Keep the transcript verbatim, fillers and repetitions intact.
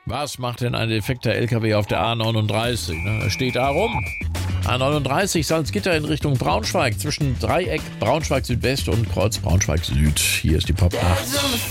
Was macht denn ein defekter L K W auf der A neununddreißig? Ne? Er steht da rum. A neununddreißig Salzgitter in Richtung Braunschweig zwischen Dreieck Braunschweig Südwest und Kreuz Braunschweig Süd. Hier ist die Pop acht.